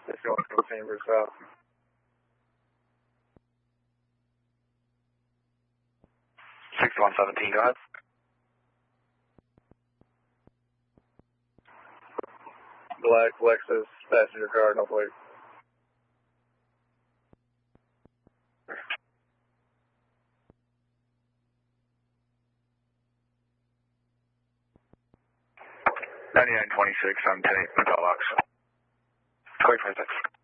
If you want to go Chambers South. Go ahead. Black Lexus, passenger car, no plate. $99.26 on 10-8 Hotel Box. 2026.